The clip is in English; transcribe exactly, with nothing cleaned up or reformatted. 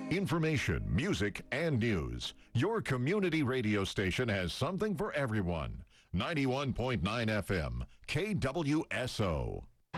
Information, music, and news. Your community radio station has something for everyone. ninety-one point nine F M, K W S O.